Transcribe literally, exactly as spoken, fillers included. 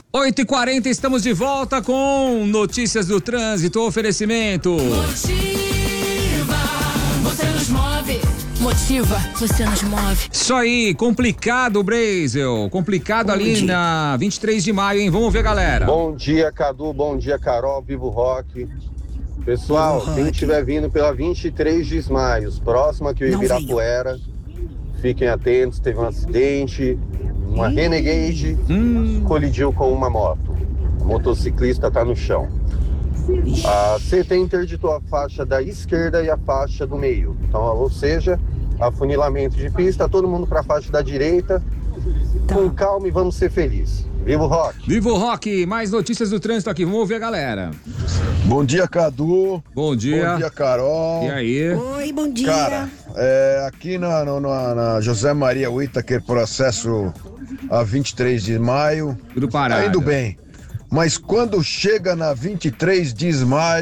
oito e quarenta, estamos de volta com notícias do trânsito, oferecimento. Motiva, você nos move. Motiva, você nos move. Isso aí, complicado, Brasil. Complicado bom ali dia. Na vinte e três de maio, hein? Vamos ver, galera. Bom dia, Cadu. Bom dia, Carol. Vivo Rock. Pessoal, Vivo quem Rock. estiver vindo pela vinte e três de maio, próximo aqui em Ibirapuera, fiquem atentos. Teve um acidente. Uma Renegade hum. colidiu com uma moto. O motociclista está no chão. A C T interditou a faixa da esquerda e a faixa do meio. Então, ou seja, afunilamento de pista, todo mundo para a faixa da direita. Tá. Com calma e vamos ser felizes. Viva o Rock! Viva o Rock! Mais notícias do trânsito aqui. Vamos ouvir a galera. Bom dia, Cadu. Bom dia. Bom dia, Carol. E aí? Oi, bom dia. Cara, é, aqui na, na, na José Maria Whittaker, processo a vinte e três de maio. Tudo parado. Tá indo bem. Mas quando chega na vinte e três de maio,